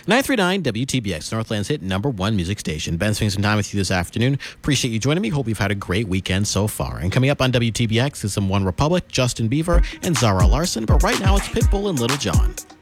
939 WTBX, Northland's hit #1 music station. Ben spending some time with you this afternoon. Appreciate you joining me. Hope you've had a great weekend so far. And coming up on WTBX is some One Republic, Justin Bieber, and Zara Larson. But right now it's Pitbull and Little John.